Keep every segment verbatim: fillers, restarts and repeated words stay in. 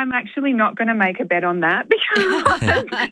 I'm actually not going to make a bet on that because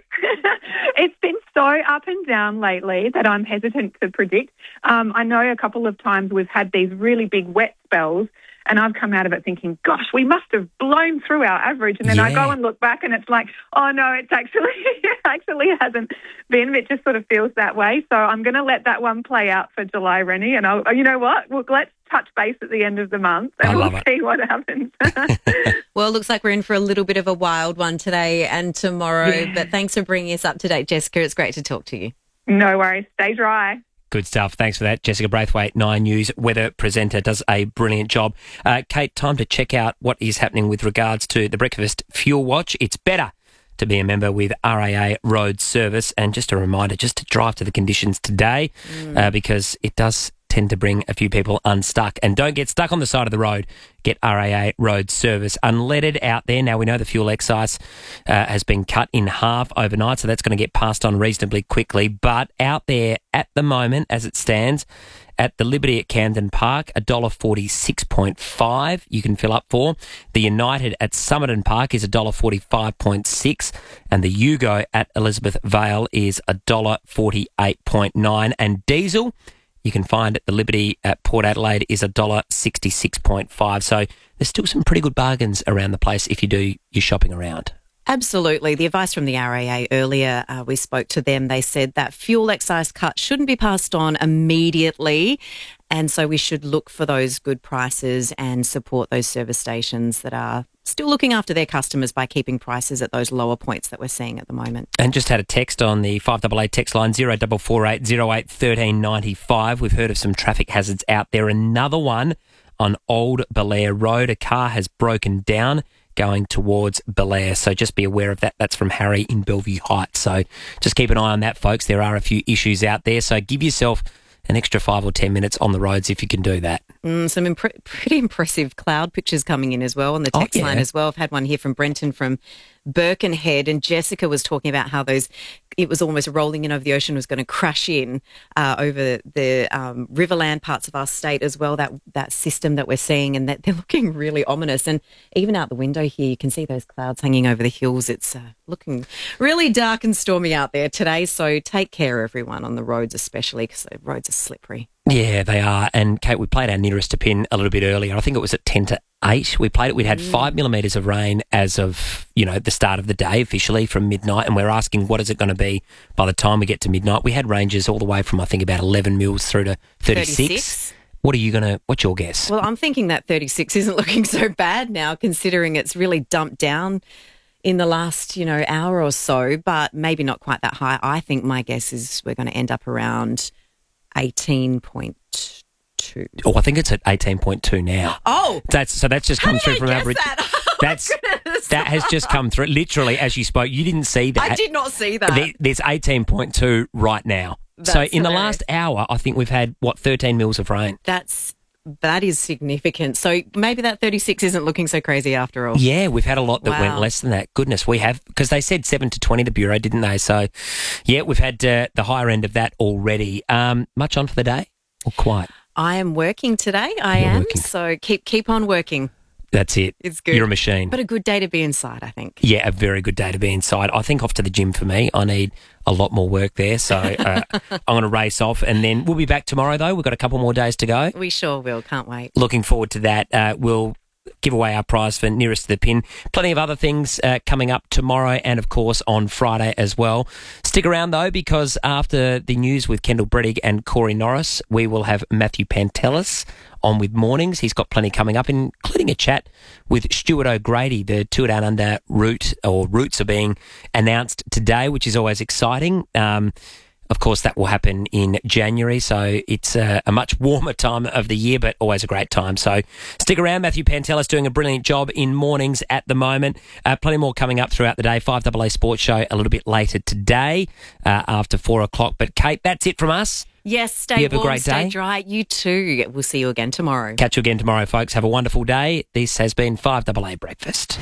it's been so up and down lately that I'm hesitant to predict. Um, I know a couple of times we've had these really big wet spells and I've come out of it thinking, gosh, we must have blown through our average. And then Yeah. I go and look back and it's like, oh, no, it's actually it actually hasn't been. It just sort of feels that way. So I'm going to let that one play out for July, Rennie. And I'll, you know what? Well, let's touch base at the end of the month and I we'll love it. see what happens. Well, it looks like we're in for a little bit of a wild one today and tomorrow. Yeah. But thanks for bringing us up to date, Jessica. It's great to talk to you. No worries. Stay dry. Good stuff. Thanks for that. Jessica Braithwaite, Nine News weather presenter, does a brilliant job. Uh, Kate, time to check out what is happening with regards to the Breakfast Fuel Watch. It's better to be a member with R A A Road Service. And just a reminder, just to drive to the conditions today mm. uh, because it does tend to bring a few people unstuck. And don't get stuck on the side of the road. Get R A A Road Service. Unleaded out there. Now, we know the fuel excise uh, has been cut in half overnight, so that's going to get passed on reasonably quickly. But out there at the moment, as it stands, at the Liberty at Camden Park, one dollar forty-six point five you can fill up for. The United at Somerton Park is one dollar forty-five point six, and the Yugo at Elizabeth Vale is one dollar forty-eight point nine. And diesel, you can find at the Liberty at Port Adelaide is one dollar sixty-six point five. So there's still some pretty good bargains around the place if you do your shopping around. Absolutely. The advice from the R A A earlier, uh, we spoke to them. They said that fuel excise cuts shouldn't be passed on immediately. And so we should look for those good prices and support those service stations that are still looking after their customers by keeping prices at those lower points that we're seeing at the moment. And just had a text on the five eight eight text line, zero four four eight zero eight one three nine five. We've heard of some traffic hazards out there. Another one on Old Belair Road. A car has broken down going towards Belair. So just be aware of that. That's from Harry in Bellevue Heights. So just keep an eye on that, folks. There are a few issues out there. So give yourself an extra five or ten minutes on the roads if you can do that. Mm, some impre- pretty impressive cloud pictures coming in as well on the text oh, yeah. line as well. I've had one here from Brenton from Birkenhead, and Jessica was talking about how those it was almost rolling in over the ocean, was going to crash in uh, over the um, riverland parts of our state as well, that that system that we're seeing, and that they're looking really ominous. And even out the window here, you can see those clouds hanging over the hills. It's uh, looking really dark and stormy out there today, so take care, everyone, on the roads especially, because the roads are slippery. Yeah, they are. And, Kate, we played our nearest to pin a little bit earlier. I think it was at ten to eight. We played it. We'd had mm. five millimetres of rain as of, you know, the start of the day officially from midnight, and we're asking what is it going to be by the time we get to midnight. We had ranges all the way from, I think, about eleven mils through to thirty-six. thirty-six. What are you going to, what's your guess? Well, I'm thinking that thirty-six isn't looking so bad now, considering it's really dumped down in the last, you know, hour or so, but maybe not quite that high. I think my guess is we're going to end up around eighteen point two. Oh, I think it's at eighteen point two now. Oh. That's so that's just come through I from guess average. That? Oh, that's that has just come through literally as you spoke. You didn't see that. I did not see that. There, there's eighteen point two right now. That's so in hilarious. the last hour, I think we've had what thirteen mils of rain. That's that is significant. So maybe that thirty-six isn't looking so crazy after all. Yeah, we've had a lot that Wow. went less than that. Goodness, we have, because they said seven to twenty, the Bureau, didn't they? So, yeah, we've had uh, the higher end of that already. Um, much on for the day or quiet? I am working today. I You're am. working. So keep keep on working. That's it. It's good. You're a machine. But a good day to be inside, I think. Yeah, a very good day to be inside. I think off to the gym for me. I need a lot more work there. So uh, I'm going to race off, and then we'll be back tomorrow, though. We've got a couple more days to go. We sure will. Can't wait. Looking forward to that. Uh, we'll give away our prize for nearest to the pin. Plenty of other things uh, coming up tomorrow and, of course, on Friday as well. Stick around, though, because after the news with Kendall Bredig and Corey Norris, we will have Matthew Pantelis on with Mornings. He's got plenty coming up, including a chat with Stuart O'Grady. The Tour Down Under route or routes are being announced today, which is always exciting. Um, Of course, that will happen in January, so it's a, a much warmer time of the year, but always a great time. So stick around. Matthew Pantelis doing a brilliant job in Mornings at the moment. Uh, plenty more coming up throughout the day. five A A Sports Show a little bit later today uh, after four o'clock. But, Kate, that's it from us. Yes, stay You have a warm, great stay day. dry. You too. We'll see you again tomorrow. Catch you again tomorrow, folks. Have a wonderful day. This has been five A A Breakfast.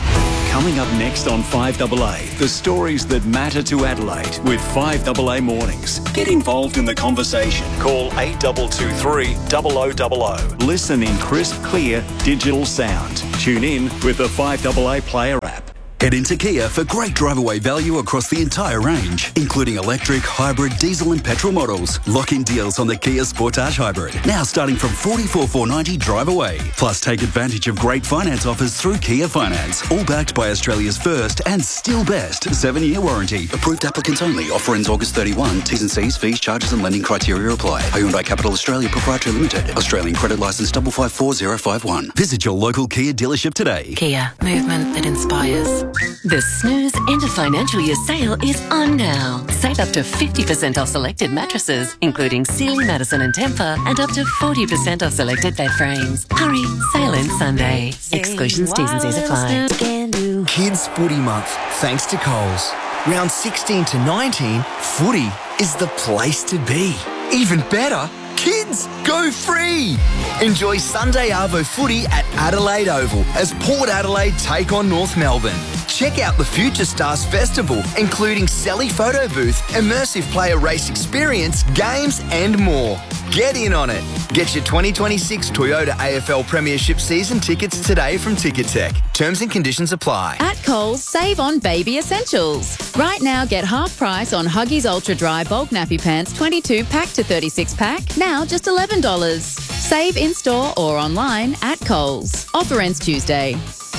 Coming up next on five A A, the stories that matter to Adelaide with five A A Mornings. Get involved in the conversation. Call eight two two three, zero zero zero zero. Listen in crisp, clear, digital sound. Tune in with the five A A Player app. Head into Kia for great drive-away value across the entire range, including electric, hybrid, diesel and petrol models. Lock-in deals on the Kia Sportage Hybrid, now starting from forty-four thousand four hundred ninety drive-away. Plus, take advantage of great finance offers through Kia Finance, all backed by Australia's first and still best seven-year warranty. Approved applicants only. Offer ends August thirty-first. T's and C's, fees, charges and lending criteria apply. Hyundai Capital Australia Proprietary Limited. Australian credit licence five five four zero five one. Visit your local Kia dealership today. Kia, movement that inspires. The Snooze End of Financial Year sale is on now. Save up to fifty percent off selected mattresses, including Sealy, Madison and Tempur, and up to forty percent off selected bed frames. Hurry, sale ends Sunday. Exclusions, T's and C's apply. Kids Footy Month, thanks to Coles. Round sixteen to nineteen, footy is the place to be. Even better, kids go free. Enjoy Sunday Arvo footy at Adelaide Oval as Port Adelaide take on North Melbourne. Check out the Future Stars Festival, including Selly Photo Booth, immersive player race experience, games and more. Get in on it. Get your twenty twenty-six Toyota A F L Premiership season tickets today from Ticketek. Terms and conditions apply. At Coles, save on baby essentials. Right now, get half price on Huggies Ultra Dry Bulk Nappy Pants twenty-two pack to thirty-six pack, now just eleven dollars. Save in-store or online at Coles. Offer ends Tuesday.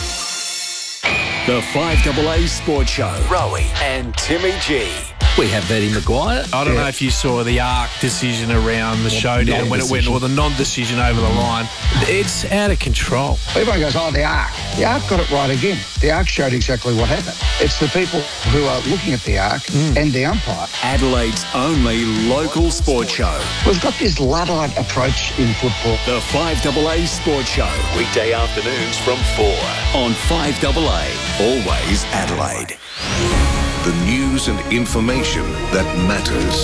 The five A A Sports Show. Rowie and Timmy G. We have Eddie Maguire. I don't yeah. know if you saw the ARC decision around the What showdown when it went, or the non-decision over the line. It's out of control. Everyone goes, oh, the ARC. The ARC got it right again. The ARC showed exactly what happened. It's the people who are looking at the ARC mm. and the umpire. Adelaide's only local sports show. We've got this Luddite approach in football. The five A A Sports Show. Weekday afternoons from four on five A A. Always Adelaide. The news and information that matters.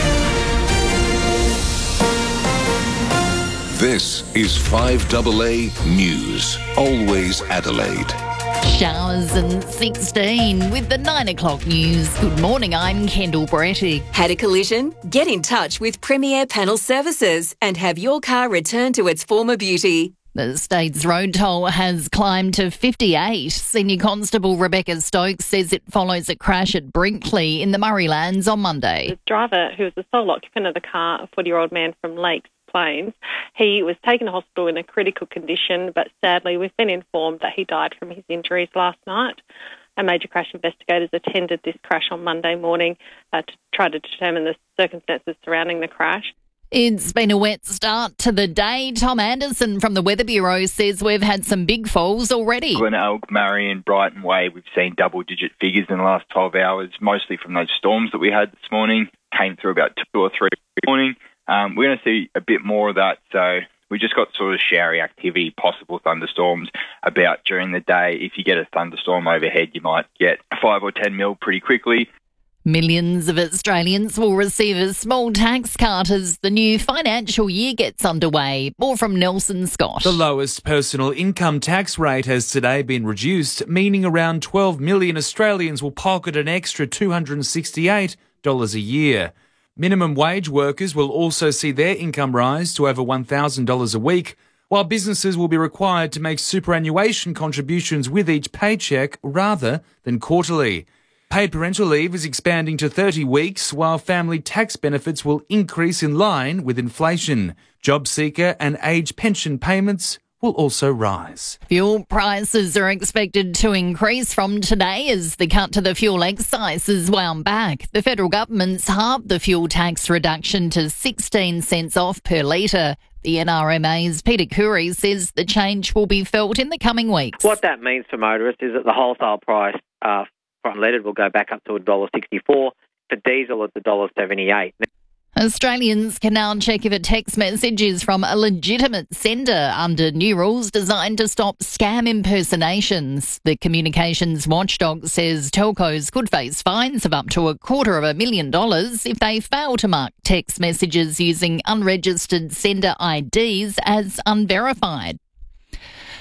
This is five A A News. Always Adelaide. Showers and sixteen with the nine o'clock news. Good morning, I'm Kendall Brettig. Had a collision? Get in touch with Premier Panel Services and have your car returned to its former beauty. The state's road toll has climbed to fifty-eight. Senior Constable Rebecca Stokes says it follows a crash at Brinkley in the Murraylands on Monday. The driver, who was the sole occupant of the car, a forty-year-old man from Lakes Plains, he was taken to hospital in a critical condition, but sadly we've been informed that he died from his injuries last night. Our major crash investigators attended this crash on Monday morning uh, to try to determine the circumstances surrounding the crash. It's been a wet start to the day. Tom Anderson from the Weather Bureau says we've had some big falls already. Glenelg, Marion, Brighton Way, we've seen double-digit figures in the last twelve hours, mostly from those storms that we had this morning. Came through about two or three this morning. Um, we're going to see a bit more of that, so we just got sort of showery activity, possible thunderstorms about during the day. If you get a thunderstorm overhead, you might get five or ten mil pretty quickly. Millions of Australians will receive a small tax cut as the new financial year gets underway. More from Nelson Scott. The lowest personal income tax rate has today been reduced, meaning around twelve million Australians will pocket an extra two hundred sixty-eight dollars a year. Minimum wage workers will also see their income rise to over one thousand dollars a week, while businesses will be required to make superannuation contributions with each paycheck rather than quarterly. Paid parental leave is expanding to thirty weeks, while family tax benefits will increase in line with inflation. Job seeker and age pension payments will also rise. Fuel prices are expected to increase from today as the cut to the fuel excise is wound back. The federal government's halved the fuel tax reduction to sixteen cents off per litre. The N R M A's Peter Curry says the change will be felt in the coming weeks. What that means for motorists is that the wholesale price uh, unleaded will go back up to one dollar sixty-four. For diesel, it's one dollar seventy-eight. Australians can now check if a text message is from a legitimate sender under new rules designed to stop scam impersonations. The communications watchdog says telcos could face fines of up to a quarter of a million dollars if they fail to mark text messages using unregistered sender I Ds as unverified.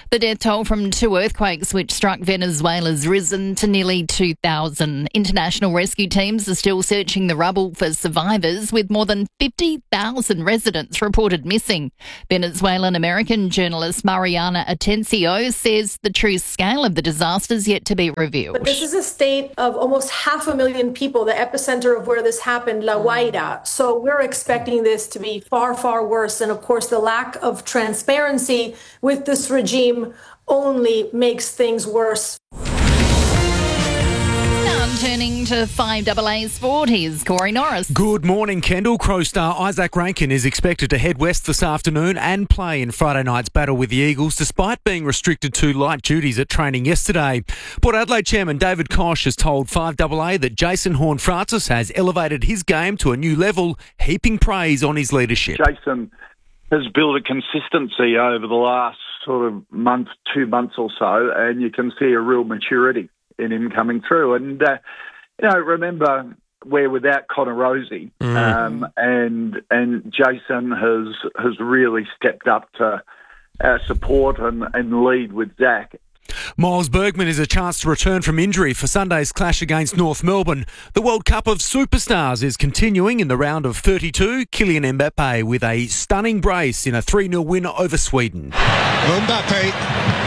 The death toll from two earthquakes which struck Venezuela has risen to nearly two thousand. International rescue teams are still searching the rubble for survivors, with more than fifty thousand residents reported missing. Venezuelan-American journalist Mariana Atencio says the true scale of the disaster is yet to be revealed. But this is a state of almost half a million people, the epicenter of where this happened, La Guaira. So we're expecting this to be far, far worse. And of course, the lack of transparency with this regime only makes things worse. Turning to five A A Sport, here's Corey Norris. Good morning, Kendall. Crow star Isaac Rankin is expected to head west this afternoon and play in Friday night's battle with the Eagles, despite being restricted to light duties at training yesterday. Port Adelaide chairman David Koch has told five A A that Jason Horne-Francis has elevated his game to a new level, heaping praise on his leadership. Jason has built a consistency over the last sort of month, two months or so, and you can see a real maturity in him coming through. And, uh, you know, remember, we're without Connor Rosie, mm. um, and and Jason has has really stepped up to uh, support and, and lead with Zach. Miles Bergman is a chance to return from injury for Sunday's clash against North Melbourne. The World Cup of Superstars is continuing in the round of thirty-two. Kylian Mbappe with a stunning brace in a three nil win over Sweden. Mbappe.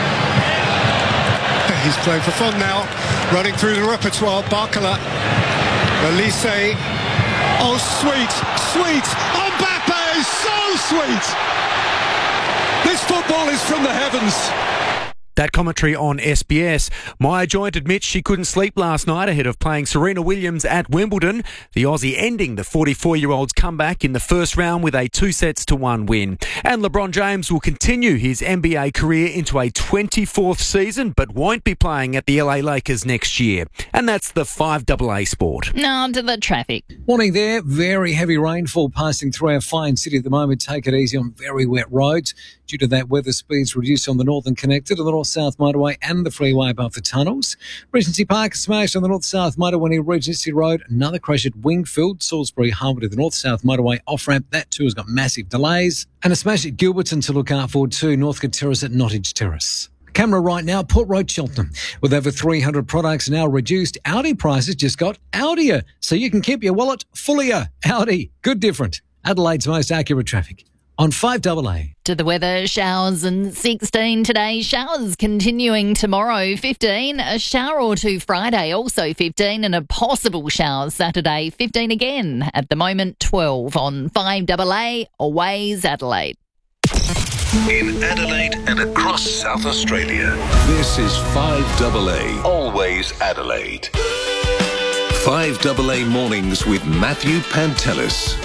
He's playing for fun now, running through the repertoire. Barcola, Elise. Oh, sweet, sweet. Mbappe, so sweet. This football is from the heavens. That commentary on S B S. Maya Joint admits she couldn't sleep last night ahead of playing Serena Williams at Wimbledon. The Aussie ending the forty-four-year-old's comeback in the first round with a two sets to one win. And LeBron James will continue his N B A career into a twenty-fourth season, but won't be playing at the L A Lakers next year. And that's the five A A Sport. Now to the traffic. Morning there. Very heavy rainfall passing through our fine city at the moment. Take it easy on very wet roads. Due to that, weather speeds reduced on the Northern Connected and the North-South Motorway and the freeway above the tunnels. Regency Park smashed on the North-South Motorway near Regency Road. Another crash at Wingfield, Salisbury Harbour to the North-South Motorway off-ramp. That too has got massive delays. And a smash at Gilberton to look out for too. Northcote Terrace at Nottage Terrace. Camera right now, Port Road, Cheltenham. With over three hundred products now reduced, Audi prices just got Audier. So you can keep your wallet fullier. Audi, good different. Adelaide's most accurate traffic. On five A A. To the weather, showers and sixteen today, showers continuing tomorrow, fifteen, a shower or two Friday, also fifteen, and a possible shower Saturday, fifteen again. At the moment, twelve on five A A, Always Adelaide. In Adelaide and across South Australia, this is five A A, Always Adelaide. five A A Mornings with Matthew Pantelis.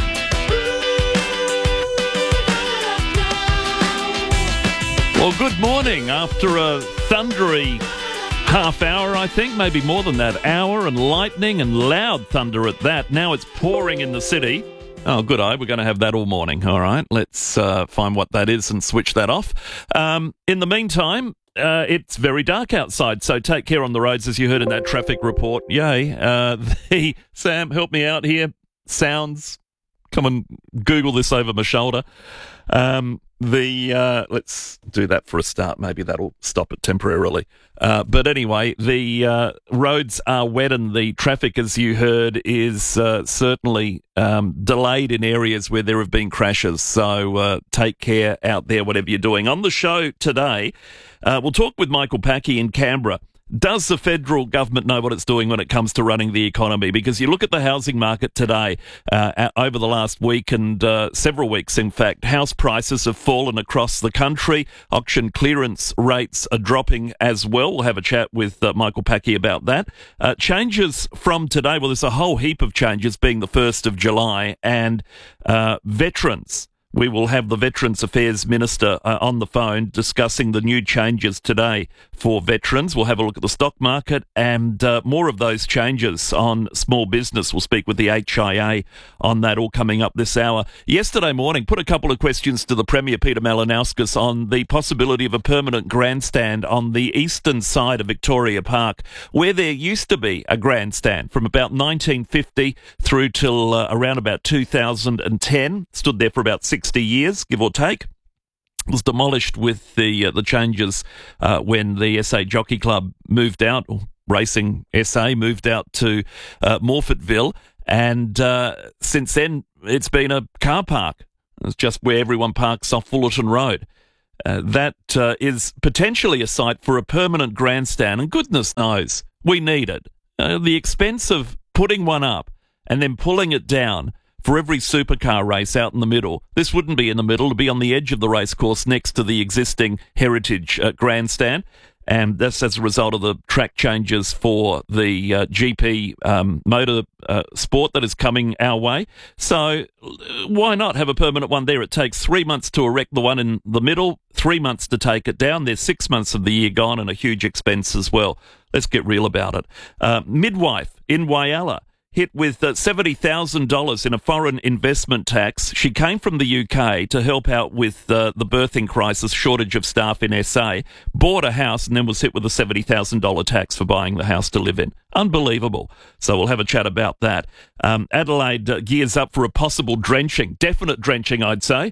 Well, good morning. After a thundery half hour, I think, maybe more than that, hour, and lightning and loud thunder at that. Now it's pouring in the city. Oh, good eye. We're going to have that all morning. All right, let's uh, find what that is and switch that off. Um, in the meantime, uh, it's very dark outside, so take care on the roads, as you heard in that traffic report. Yay. Uh, the Sam, help me out here. Sounds. Come and Google this over my shoulder. Um, the uh, let's do that for a start. Maybe that'll stop it temporarily. Uh, but anyway, the uh, roads are wet and the traffic, as you heard, is uh, certainly um, delayed in areas where there have been crashes. So uh, take care out there, whatever you're doing. On the show today, uh, we'll talk with Michael Packey in Canberra. Does the federal government know what it's doing when it comes to running the economy? Because you look at the housing market today, uh, over the last week and uh, several weeks, in fact, house prices have fallen across the country. Auction clearance rates are dropping as well. We'll have a chat with uh, Michael Packey about that. Uh, changes from today, well, there's a whole heap of changes, being the first of July, and uh, veterans. We will have the Veterans Affairs Minister uh, on the phone discussing the new changes today for veterans. We'll have a look at the stock market and uh, more of those changes on small business. We'll speak with the H I A on that, all coming up this hour. Yesterday morning, put a couple of questions to the Premier, Peter Malinauskas, on the possibility of a permanent grandstand on the eastern side of Victoria Park, where there used to be a grandstand from about nineteen fifty through till uh, around about two thousand ten. Stood there for about sixty years, give or take. was demolished with the uh, the changes uh, when the S A Jockey Club moved out, or Racing S A moved out to uh, Morfettville, and uh, since then it's been a car park. It's just where everyone parks off Fullerton Road. Uh, that uh, is potentially a site for a permanent grandstand, and goodness knows we need it. Uh, the expense of putting one up and then pulling it down for every supercar race out in the middle. This wouldn't be in the middle, it'd be on the edge of the racecourse next to the existing Heritage uh, grandstand. And that's as a result of the track changes for the uh, G P um, motor uh, sport that is coming our way. So why not have a permanent one there? It takes three months to erect the one in the middle, three months to take it down. There's six months of the year gone and a huge expense as well. Let's get real about it. Uh, midwife in Whyalla hit with uh, seventy thousand dollars in a foreign investment tax. She came from the U K to help out with uh, the birthing crisis, shortage of staff in S A, bought a house and then was hit with a seventy thousand dollars tax for buying the house to live in. Unbelievable. So we'll have a chat about that. Um, Adelaide uh, gears up for a possible drenching, definite drenching, I'd say,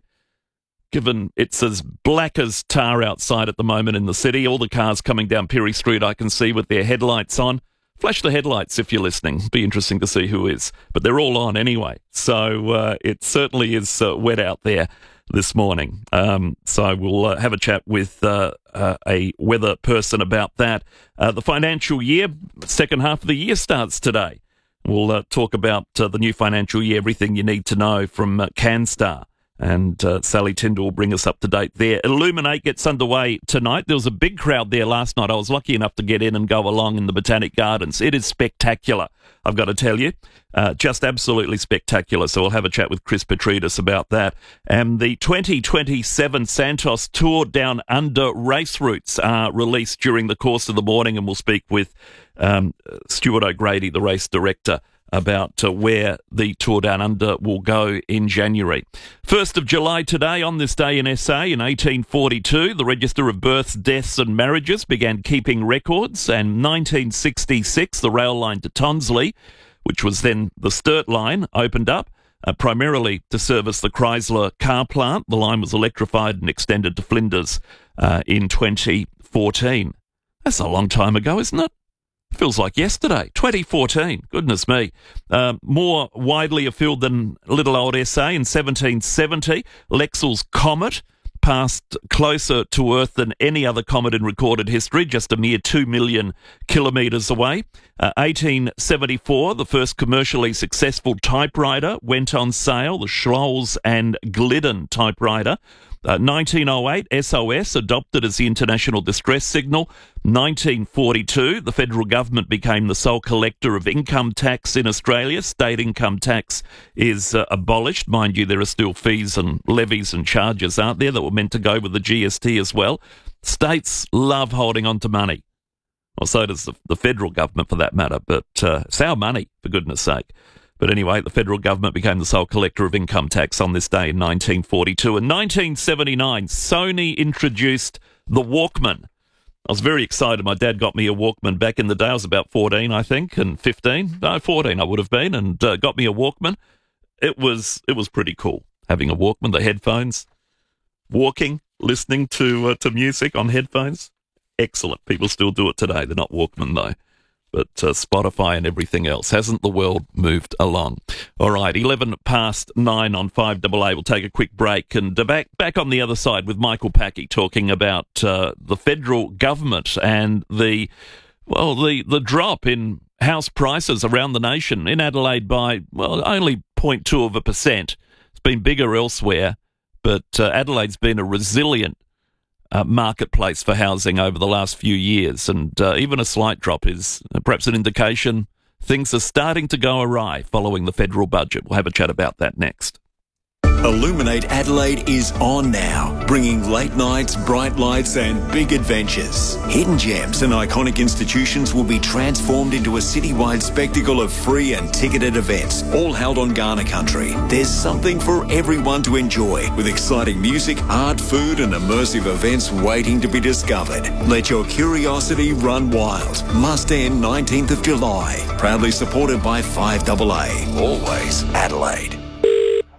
given it's as black as tar outside at the moment in the city. All the cars coming down Pirie Street I can see with their headlights on. Flash the headlights if you're listening. Be interesting to see who is. But they're all on anyway. So uh, it certainly is uh, wet out there this morning. Um, so we'll uh, have a chat with uh, uh, a weather person about that. Uh, the financial year, second half of the year starts today. We'll uh, talk about uh, the new financial year, everything you need to know from uh, CanStar. And uh, Sally Tyndall will bring us up to date there. Illuminate gets underway tonight. There was a big crowd there last night. I was lucky enough to get in and go along in the Botanic Gardens. It is spectacular, I've got to tell you. Uh, just absolutely spectacular. So we'll have a chat with Chris Petridis about that. And the twenty twenty-seven Santos Tour Down Under race routes are released during the course of the morning, and we'll speak with um, Stuart O'Grady, the race director, about uh, where the Tour Down Under will go in January. first of July today, on this day in S A in eighteen forty-two, the Register of Births, Deaths and Marriages began keeping records, and nineteen sixty-six, the rail line to Tonsley, which was then the Sturt line, opened up, uh, primarily to service the Chrysler car plant. The line was electrified and extended to Flinders uh, in twenty fourteen. That's a long time ago, isn't it? Feels like yesterday, twenty fourteen. Goodness me. Uh, more widely afield than little old S A in seventeen seventy, Lexell's Comet passed closer to Earth than any other comet in recorded history, just a mere two million kilometres away. Uh, eighteen seventy-four, the first commercially successful typewriter went on sale, the Scholz and Glidden typewriter. Uh, nineteen oh eight, S O S adopted as the international distress signal. nineteen forty-two, the federal government became the sole collector of income tax in Australia. State income tax is uh, abolished. Mind you, there are still fees and levies and charges, aren't there, that were meant to go with the G S T as well. States love holding on to money. Well, so does the, the federal government for that matter, but uh, it's our money, for goodness sake. But anyway, the federal government became the sole collector of income tax on this day in nineteen forty-two. In nineteen seventy-nine, Sony introduced the Walkman. I was very excited. My dad got me a Walkman back in the day. I was about fourteen, I think, and fifteen. No, fourteen I would have been, and uh, got me a Walkman. It was it was pretty cool, having a Walkman, the headphones, walking, listening to uh, to music on headphones. Excellent. People still do it today. They're not Walkman, though. But uh, Spotify and everything else. Hasn't the world moved along? All right, eleven past nine on five A A. We'll take a quick break and uh, back back on the other side with Michael Packey talking about uh, the federal government and the, well, the, the drop in house prices around the nation. In Adelaide by, well, only zero point two of a percent. It's been bigger elsewhere, but uh, Adelaide's been a resilient Uh, marketplace for housing over the last few years, and uh, even a slight drop is uh, perhaps an indication things are starting to go awry following the federal budget. We'll have a chat about that next. Illuminate Adelaide is on now, bringing late nights, bright lights and big adventures. Hidden gems and iconic institutions will be transformed into a citywide spectacle of free and ticketed events, all held on Kaurna country. There's something for everyone to enjoy, with exciting music, art, food and immersive events waiting to be discovered. Let your curiosity run wild. Must end nineteenth of July. Proudly supported by five A A. Always Adelaide. Hi,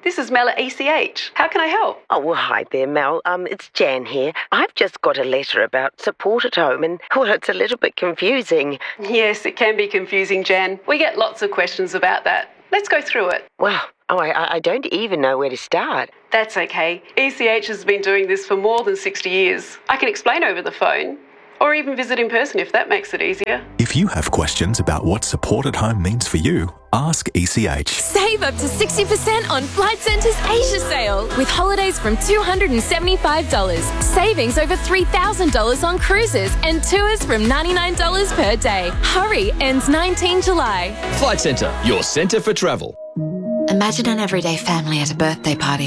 this is Mel at E C H. How can I help? Oh, well, hi there, Mel. Um, it's Jan here. I've just got a letter about support at home and, well, it's a little bit confusing. Yes, it can be confusing, Jan. We get lots of questions about that. Let's go through it. Well, oh, I, I don't even know where to start. That's okay. E C H has been doing this for more than sixty years. I can explain over the phone, or even visit in person if that makes it easier. If you have questions about what support at home means for you, ask E C H. Save up to sixty percent on Flight Centre's Asia sale with holidays from two hundred seventy-five dollars. Savings over three thousand dollars on cruises and tours from ninety-nine dollars per day. Hurry, ends nineteenth of July. Flight Centre, your centre for travel. Imagine an everyday family at a birthday party.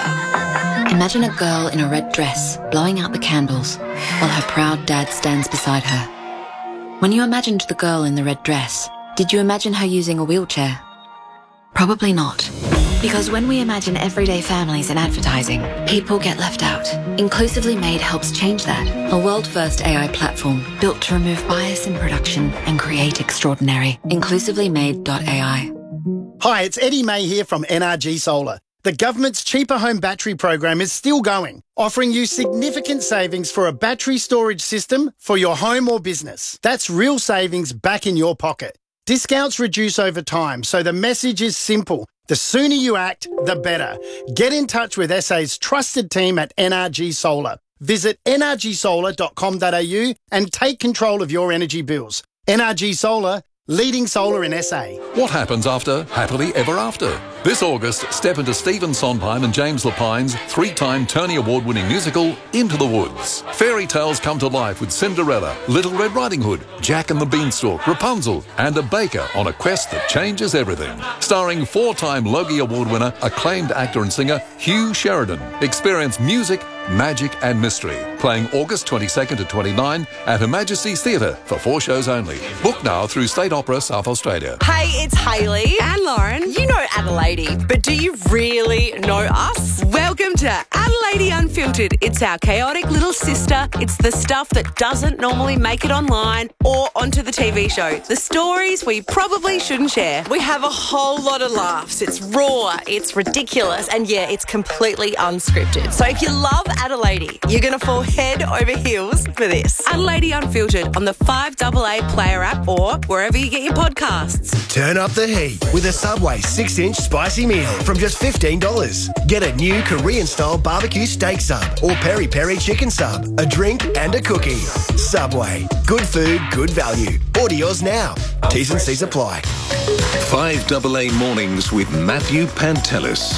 Imagine a girl in a red dress blowing out the candles while her proud dad stands beside her. When you imagined the girl in the red dress, did you imagine her using a wheelchair? Probably not. Because when we imagine everyday families in advertising, people get left out. Inclusively Made helps change that. A world-first A I platform built to remove bias in production and create extraordinary. inclusively made dot A I. Hi, it's Eddie May here from N R G Solar. The government's Cheaper Home Battery program is still going, offering you significant savings for a battery storage system for your home or business. That's real savings back in your pocket. Discounts reduce over time, so the message is simple. The sooner you act, the better. Get in touch with S A's trusted team at N R G Solar. Visit n r g solar dot com dot a u and take control of your energy bills. N R G Solar, leading solar in S A. What happens after Happily Ever After? This August, step into Stephen Sondheim and James Lapine's three-time Tony Award-winning musical, Into the Woods. Fairy tales come to life with Cinderella, Little Red Riding Hood, Jack and the Beanstalk, Rapunzel, and a baker on a quest that changes everything. Starring four-time Logie Award winner, acclaimed actor and singer Hugh Sheridan. Experience music, magic and mystery. Playing August twenty-second to twenty-ninth at Her Majesty's Theatre for four shows only. Book now through State Opera South Australia. Hey, it's Hayley and Lauren. You know Adelaide, but do you really know us? Welcome to Adelaide Unfiltered. It's our chaotic little sister. It's the stuff that doesn't normally make it online or onto the T V show. The stories we probably shouldn't share. We have a whole lot of laughs. It's raw, it's ridiculous, and yeah, it's completely unscripted. So if you love Adelaide, you're going to fall head over heels for this. Adelaide Unfiltered on the five A A Player app or wherever you get your podcasts. Turn up the heat with a Subway six inch spicy meal from just fifteen dollars. Get a new Korean-style barbecue steak sub or peri-peri chicken sub, a drink and a cookie. Subway. Good food, good value. Order yours now. T's and C's apply. five A A Mornings with Matthew Pantelis.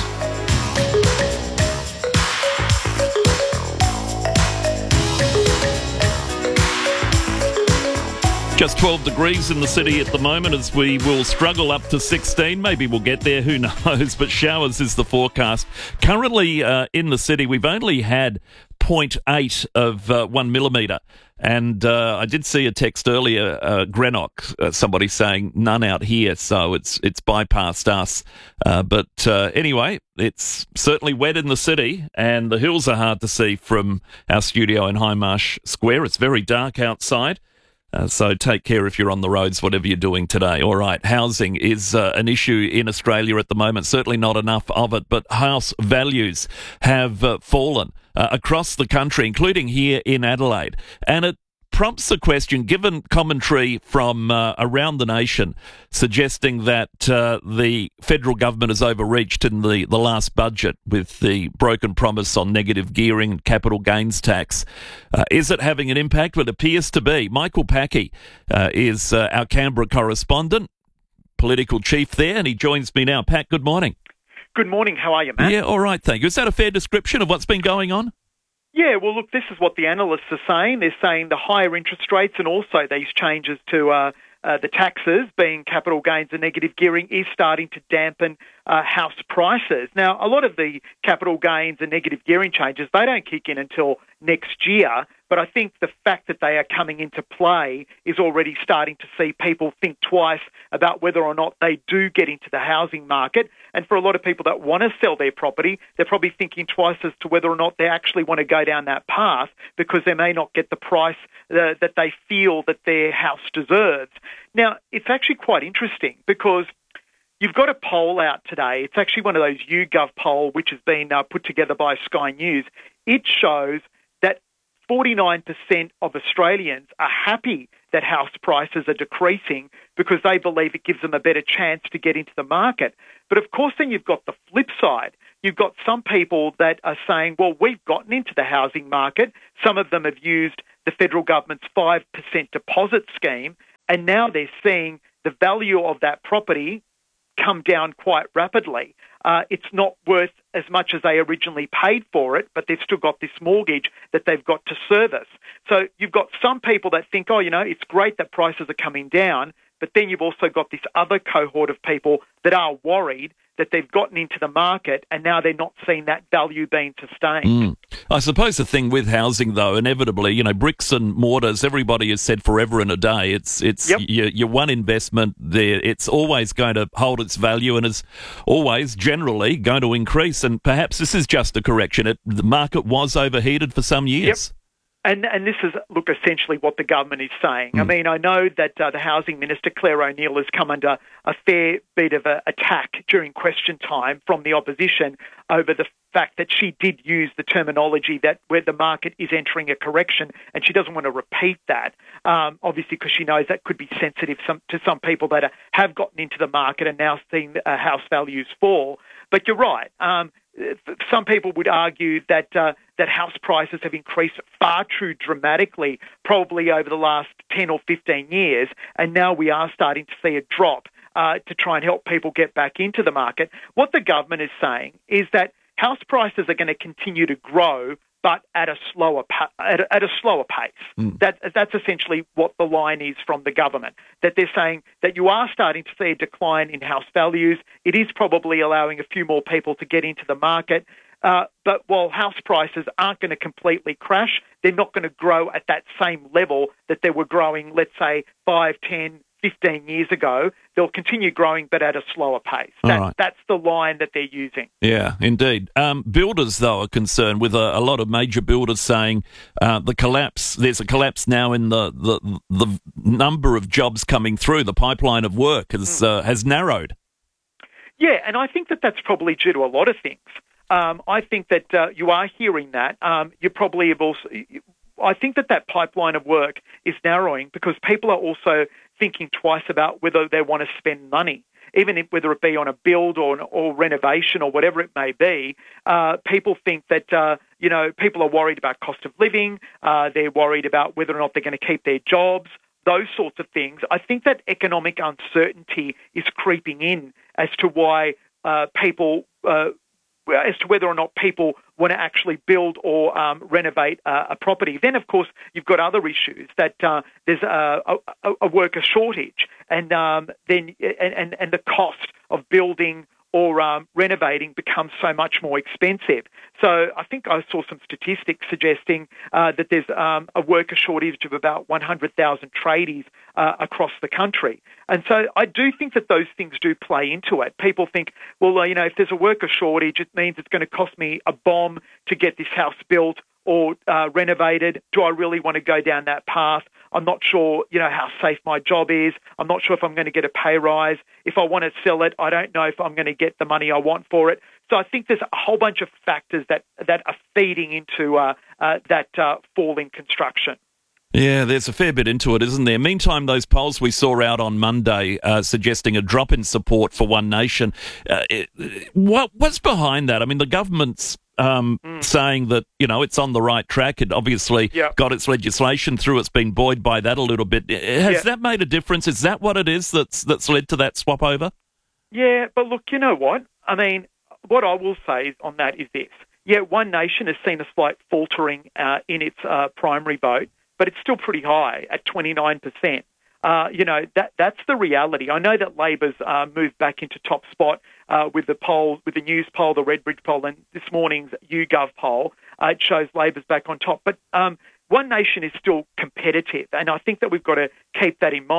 Just twelve degrees in the city at the moment as we will struggle up to sixteen. Maybe we'll get there, who knows, but showers is the forecast. Currently uh, in the city, we've only had zero point eight of uh, one millimetre. And uh, I did see a text earlier, uh, Greenock, uh, somebody saying none out here, so it's it's bypassed us. Uh, but uh, anyway, it's certainly wet in the city, and the hills are hard to see from our studio in Highmarsh Square. It's very dark outside. Uh, so take care if you're on the roads, whatever you're doing today. All right, housing is uh, an issue in Australia at the moment, certainly not enough of it, but house values have uh, fallen uh, across the country, including here in Adelaide. And it prompts the question, given commentary from uh, around the nation suggesting that uh, the federal government has overreached in the, the last budget with the broken promise on negative gearing and capital gains tax. Uh, is it having an impact? Well, it appears to be. Michael Packey uh, is uh, our Canberra correspondent, political chief there, and he joins me now. Pat, good morning. Good morning. How are you, Matt? Yeah, all right, thank you. Is that a fair description of what's been going on? Yeah, well, look, this is what the analysts are saying. They're saying the higher interest rates and also these changes to uh, uh, the taxes, being capital gains and negative gearing, is starting to dampen uh, house prices. Now, a lot of the capital gains and negative gearing changes, they don't kick in until next year, but I think the fact that they are coming into play is already starting to see people think twice about whether or not they do get into the housing market. And for a lot of people that want to sell their property, they're probably thinking twice as to whether or not they actually want to go down that path because they may not get the price uh, that they feel that their house deserves. Now, it's actually quite interesting because you've got a poll out today. It's actually one of those YouGov poll, which has been uh, put together by Sky News. It shows that forty-nine percent of Australians are happy that house prices are decreasing because they believe it gives them a better chance to get into the market. But of course, then you've got the flip side. You've got some people that are saying, well, we've gotten into the housing market. Some of them have used the federal government's five percent deposit scheme, and now they're seeing the value of that property come down quite rapidly. Uh, it's not worth as much as they originally paid for it, but they've still got this mortgage that they've got to service. So you've got some people that think, oh, you know, it's great that prices are coming down, but then you've also got this other cohort of people that are worried that they've gotten into the market and now they're not seeing that value being sustained. Mm. I suppose the thing with housing, though, inevitably, you know, bricks and mortars, everybody has said forever and a day. It's it's yep. your, your one investment there. It's always going to hold its value and is always generally going to increase. And perhaps this is just a correction. It, the market was overheated for some years. Yep. And, and this is, look, essentially what the government is saying. Mm. I mean, I know that uh, the Housing Minister, Claire O'Neil, has come under a fair bit of a attack during question time from the opposition over the fact that she did use the terminology that where the market is entering a correction, and she doesn't want to repeat that, um, obviously because she knows that could be sensitive some, to some people that are, have gotten into the market and now seeing uh, house values fall. But you're right. Um, Some people would argue that uh, that house prices have increased far too dramatically, probably over the last ten or fifteen years, and now we are starting to see a drop uh, to try and help people get back into the market. What the government is saying is that house prices are going to continue to grow, but at a slower pa- at, a, at a slower pace. Mm. That that's essentially what the line is from the government. That they're saying that you are starting to see a decline in house values. It is probably allowing a few more people to get into the market. Uh, but while house prices aren't going to completely crash, they're not going to grow at that same level that they were growing, let's say, five, ten, fifteen years ago. They'll continue growing, but at a slower pace. That, right. That's the line that they're using. Yeah, indeed. Um, builders, though, are concerned with a, a lot of major builders saying uh, the collapse, there's a collapse now in the, the, the number of jobs coming through. The pipeline of work has, mm. uh, has narrowed. Yeah, and I think that that's probably due to a lot of things. Um, I think that uh, you are hearing that. Um, you probably have also... You, I think that that pipeline of work is narrowing because people are also thinking twice about whether they want to spend money, even if, whether it be on a build or, or renovation or whatever it may be. Uh, people think that, uh, you know, people are worried about cost of living. Uh, they're worried about whether or not they're going to keep their jobs, those sorts of things. I think that economic uncertainty is creeping in as to why uh, people... Uh, as to whether or not people want to actually build or um, renovate uh, a property. Then, of course, you've got other issues that uh, there's a, a, a worker shortage, and um, then and, and, and the cost of building or um, renovating becomes so much more expensive. So I think I saw some statistics suggesting uh, that there's um, a worker shortage of about one hundred thousand tradies uh, across the country. And so I do think that those things do play into it. People think, well, uh, you know, if there's a worker shortage, it means it's going to cost me a bomb to get this house built or uh, renovated. Do I really want to go down that path? I'm not sure, you know, how safe my job is. I'm not sure if I'm going to get a pay rise. If I want to sell it, I don't know if I'm going to get the money I want for it. So I think there's a whole bunch of factors that that are feeding into uh, uh, that uh, fall in construction. Yeah, there's a fair bit into it, isn't there? Meantime, those polls we saw out on Monday uh, suggesting a drop in support for One Nation. Uh, it, what what's behind that? I mean, the government's um, mm. saying that, you know, it's on the right track. It obviously yep. got its legislation through. It's been buoyed by that a little bit. Has yeah. that made a difference? Is that what it is that's that's led to that swap over? Yeah, but look, you know what? I mean, what I will say on that is this. Yeah, One Nation has seen a slight faltering uh, in its uh, primary vote, but it's still pretty high at twenty-nine percent. Uh, you know, that that's the reality. I know that Labor's uh, moved back into top spot uh, with the poll, with the news poll, the Redbridge poll, and this morning's YouGov poll. Uh, it shows Labor's back on top. But um, One Nation is still competitive, and I think that we've got to keep that in mind.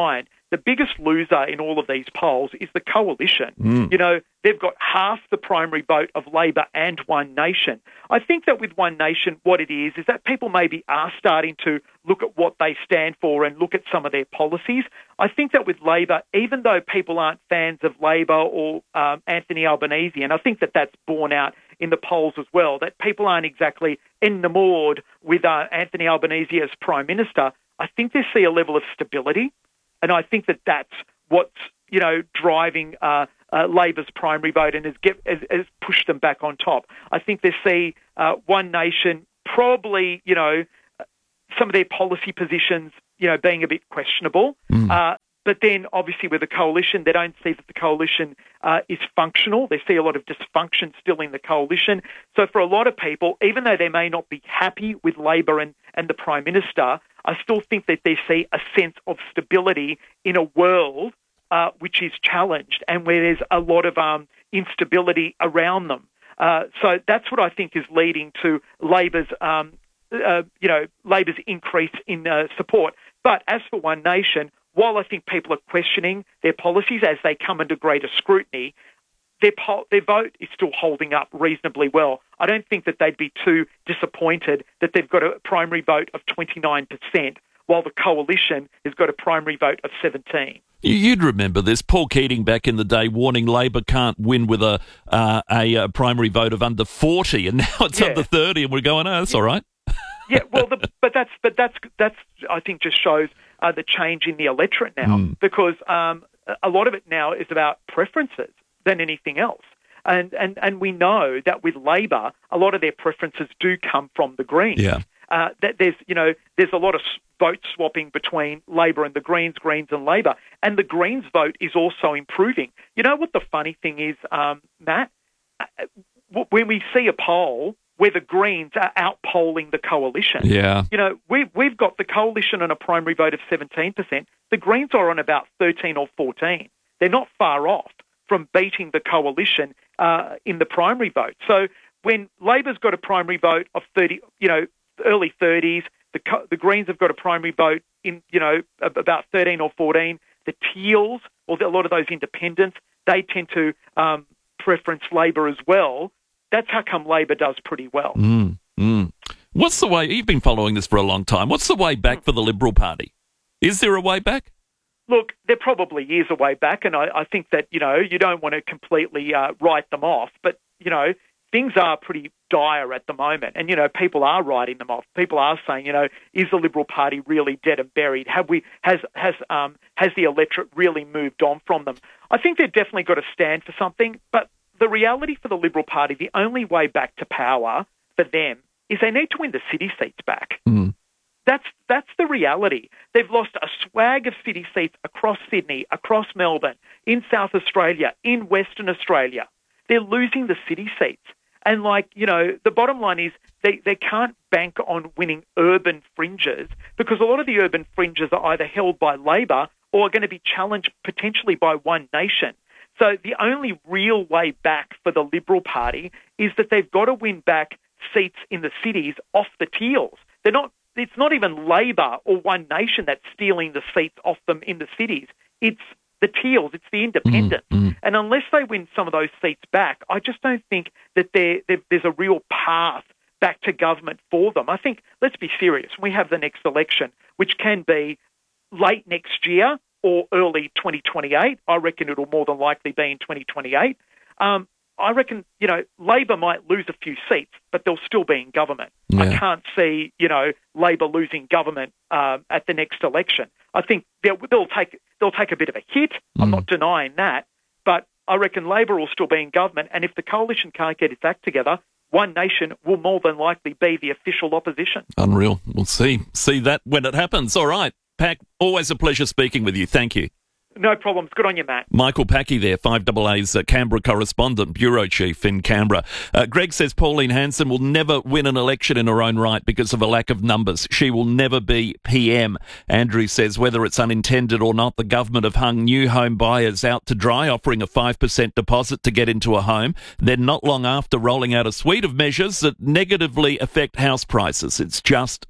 the biggest loser in all of these polls is the Coalition. Mm. You know, they've got half the primary vote of Labor and One Nation. I think that with One Nation, what it is, is that people maybe are starting to look at what they stand for and look at some of their policies. I think that with Labor, even though people aren't fans of Labor or um, Anthony Albanese, and I think that that's borne out in the polls as well, that people aren't exactly enamored with uh, Anthony Albanese as Prime Minister, I think they see a level of stability. And I think that that's what's, you know, driving uh, uh, Labor's primary vote and has, get, has, has pushed them back on top. I think they see uh, One Nation probably, you know, some of their policy positions, you know, being a bit questionable. Mm. Uh, but then, obviously, with the Coalition, they don't see that the Coalition uh, is functional. They see a lot of dysfunction still in the Coalition. So for a lot of people, even though they may not be happy with Labor and, and the Prime Minister, I still think that they see a sense of stability in a world uh, which is challenged and where there's a lot of um, instability around them. Uh, so that's what I think is leading to Labor's, um, uh, you know, Labor's increase in uh, support. But as for One Nation, while I think people are questioning their policies as they come under greater scrutiny, their, po- their vote is still holding up reasonably well. I don't think that they'd be too disappointed that they've got a primary vote of twenty-nine percent, while the Coalition has got a primary vote of seventeen. You'd remember this. Paul Keating back in the day warning Labor can't win with a uh, a, a primary vote of under forty, and now it's Yeah. under thirty, and we're going, oh, that's all right. Yeah, well, the, but that's but that's that's I think just shows uh, the change in the electorate now, Mm. because um, a lot of it now is about preferences than anything else, and and and we know that with Labor, a lot of their preferences do come from the Greens. Yeah. Uh, that there's you know there's a lot of s- vote swapping between Labor and the Greens, Greens and Labor, and the Greens vote is also improving. You know what the funny thing is, um, Matt? Uh, w- when we see a poll where the Greens are outpolling the Coalition. Yeah. You know, we've, we've got the Coalition on a primary vote of seventeen percent. The Greens are on about thirteen or fourteen. They're not far off from beating the Coalition uh, in the primary vote. So when Labor's got a primary vote of thirty, you know, early thirties, the co- the Greens have got a primary vote in, you know, ab- about thirteen or fourteen. The Teals, or the, a lot of those independents, they tend to um, preference Labor as well. That's how come Labor does pretty well. Mm, mm. What's the way, you've been following this for a long time, what's the way back for the Liberal Party? Is there a way back? Look, there probably is a way back, and I, I think that, you know, you don't want to completely uh, write them off, but, you know, things are pretty dire at the moment, and, you know, people are writing them off. People are saying, you know, is the Liberal Party really dead and buried? Have we, has, has, um, has the electorate really moved on from them? I think they've definitely got to stand for something, but the reality for the Liberal Party, the only way back to power for them is they need to win the city seats back. Mm. That's that's the reality. They've lost a swag of city seats across Sydney, across Melbourne, in South Australia, in Western Australia. They're losing the city seats. And, like, you know, the bottom line is they, they can't bank on winning urban fringes, because a lot of the urban fringes are either held by Labor or are going to be challenged potentially by One Nation. So the only real way back for the Liberal Party is that they've got to win back seats in the cities off the Teals. They're not. It's not even Labor or One Nation that's stealing the seats off them in the cities. It's the Teals. It's the independents. Mm, mm. And unless they win some of those seats back, I just don't think that there, there, there's a real path back to government for them. I think, let's be serious, we have the next election, which can be late next year or early twenty twenty-eight. I reckon it'll more than likely be in twenty twenty-eight. Um, I reckon, you know, Labor might lose a few seats, but they'll still be in government. Yeah. I can't see, you know, Labor losing government um, at the next election. I think they'll, they'll take they'll take a bit of a hit. Mm. I'm not denying that, but I reckon Labor will still be in government. And if the Coalition can't get its act together, One Nation will more than likely be the official opposition. Unreal. We'll see. See that when it happens. All right. Pack, always a pleasure speaking with you. Thank you. No problems. Good on you, Matt. Michael Packy there, five A A's uh, Canberra correspondent, bureau chief in Canberra. Uh, Greg says Pauline Hanson will never win an election in her own right because of a lack of numbers. She will never be P M. Andrew says whether it's unintended or not, the government have hung new home buyers out to dry, offering a five percent deposit to get into a home, then not long after rolling out a suite of measures that negatively affect house prices. It's just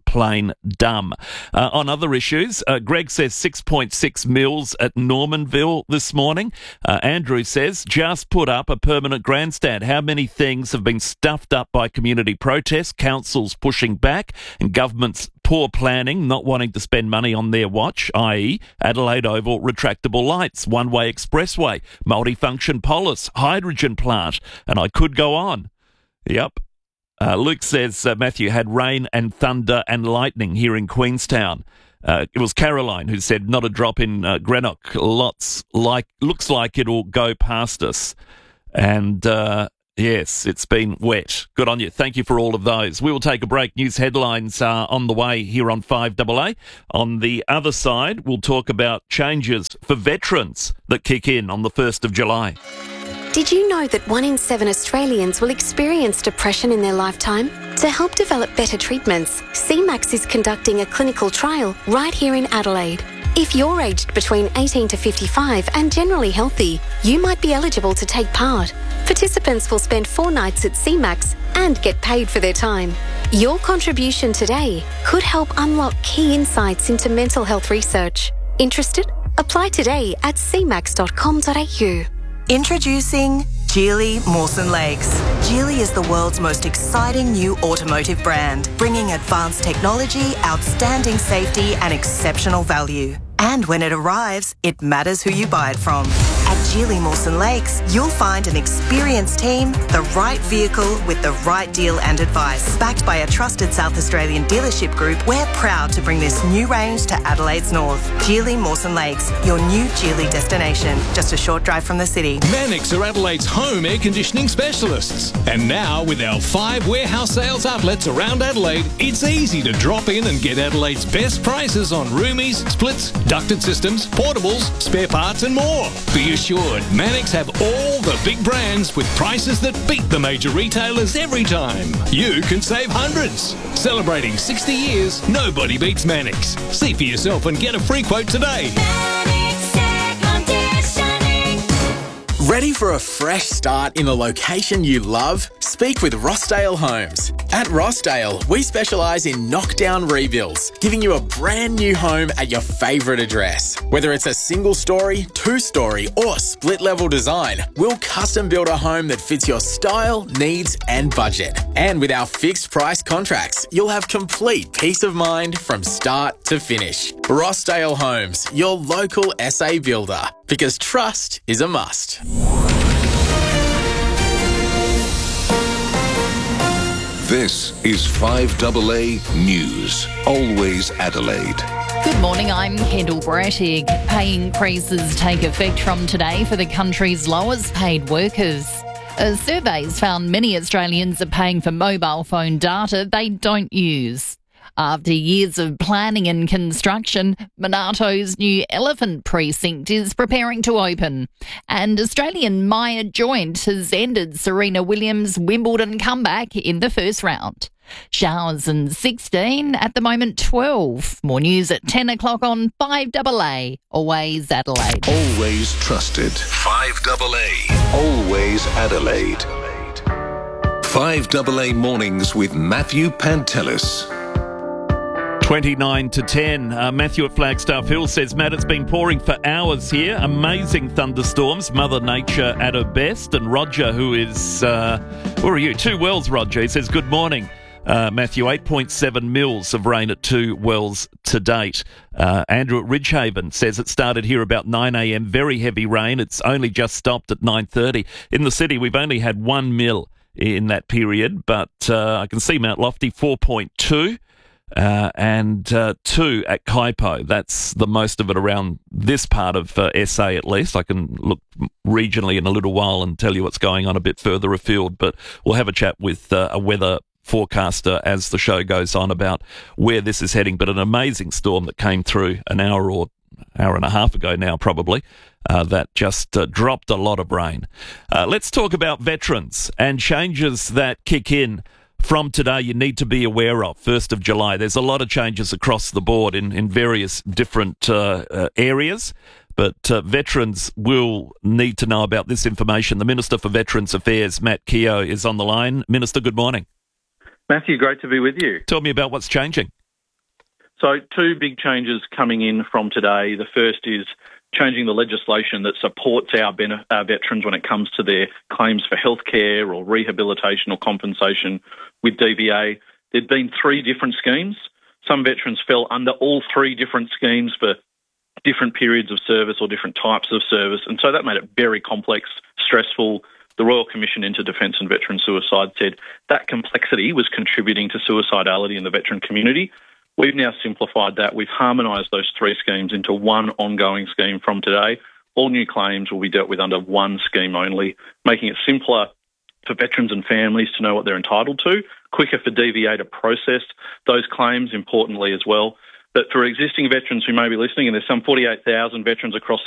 plain dumb. Uh, on other issues, uh, Greg says six point six mils at Normanville this morning. Uh, Andrew says, just put up a permanent grandstand. How many things have been stuffed up by community protests, councils pushing back, and government's poor planning, not wanting to spend money on their watch, that is. Adelaide Oval retractable lights, one-way expressway, multifunction polis, hydrogen plant, and I could go on. Yep. Uh, Luke says uh, Matthew had rain and thunder and lightning here in Queenstown. Uh, it was Caroline who said not a drop in uh, Greenock. Lots like looks like it'll go past us. And uh, yes, it's been wet. Good on you. Thank you for all of those. We will take a break. News headlines are on the way here on five A A. On the other side, we'll talk about changes for veterans that kick in on the first of July. Did you know that one in seven Australians will experience depression in their lifetime? To help develop better treatments, C MAX is conducting a clinical trial right here in Adelaide. If you're aged between eighteen to fifty-five and generally healthy, you might be eligible to take part. Participants will spend four nights at C MAX and get paid for their time. Your contribution today could help unlock key insights into mental health research. Interested? Apply today at c max dot com dot a u. Introducing Geely Mawson Lakes. Geely is the world's most exciting new automotive brand, bringing advanced technology, outstanding safety and exceptional value. And when it arrives, it matters who you buy it from. At Geely Mawson Lakes, you'll find an experienced team, the right vehicle with the right deal and advice. Backed by a trusted South Australian dealership group, we're proud to bring this new range to Adelaide's north. Geely Mawson Lakes, your new Geely destination, just a short drive from the city. Mannix are Adelaide's home air conditioning specialists. And now, with our five warehouse sales outlets around Adelaide, it's easy to drop in and get Adelaide's best prices on roomies, splits, ducted systems, portables, spare parts and more. Be assured, Mannix have all the big brands with prices that beat the major retailers every time. You can save hundreds. Celebrating sixty years, nobody beats Mannix. See for yourself and get a free quote today. Ready for a fresh start in the location you love? Speak with Rossdale Homes. At Rossdale, we specialise in knockdown rebuilds, giving you a brand new home at your favourite address. Whether it's a single story, two story or split level design, we'll custom build a home that fits your style, needs and budget. And with our fixed price contracts, you'll have complete peace of mind from start to finish. Rossdale Homes, your local S A builder, because trust is a must. This is five A A News. Always Adelaide. Good morning, I'm Kendall Brattig. Pay increases take effect from today for the country's lowest paid workers. Uh, surveys found many Australians are paying for mobile phone data they don't use. After years of planning and construction, Monato's new Elephant Precinct is preparing to open. And Australian Maya Joint has ended Serena Williams' Wimbledon comeback in the first round. Showers and sixteen, at the moment twelve. More news at ten o'clock on five A A. Always Adelaide. Always trusted. five A A. Always Adelaide. five A A Mornings with Matthew Pantelis. twenty-nine to ten. Uh, Matthew at Flagstaff Hill says, Matt, it's been pouring for hours here. Amazing thunderstorms. Mother Nature at her best. And Roger, who is, uh, where are you? Two Wells, Roger. He says, good morning. Uh, Matthew, eight point seven mils of rain at Two Wells to date. Uh, Andrew at Ridgehaven says it started here about nine a.m. Very heavy rain. It's only just stopped at nine thirty. In the city, we've only had one mil in that period, but uh, I can see Mount Lofty, four point two. Uh, and uh, two at Kaipo. That's the most of it around this part of uh, S A at least. I can look regionally in a little while and tell you what's going on a bit further afield, but we'll have a chat with uh, a weather forecaster as the show goes on about where this is heading. But an amazing storm that came through an hour or hour and a half ago now probably, uh, that just uh, dropped a lot of rain. Uh, let's talk about veterans and changes that kick in from today you need to be aware of, first of July. There's a lot of changes across the board in, in various different uh, uh, areas, but uh, veterans will need to know about this information. The Minister for Veterans Affairs, Matt Keogh, is on the line. Minister, good morning. Matthew, great to be with you. Tell me about what's changing. So two big changes coming in from today. The first is changing the legislation that supports our, ben- our veterans when it comes to their claims for healthcare or rehabilitation or compensation with D V A. There'd been three different schemes. Some veterans fell under all three different schemes for different periods of service or different types of service, and so that made it very complex, stressful. The Royal Commission into Defence and Veteran Suicide said that complexity was contributing to suicidality in the veteran community. We've now simplified that. We've harmonised those three schemes into one ongoing scheme from today. All new claims will be dealt with under one scheme only, making it simpler for veterans and families to know what they're entitled to, quicker for D V A to process those claims, importantly as well. But for existing veterans who may be listening, and there's some forty-eight thousand veterans across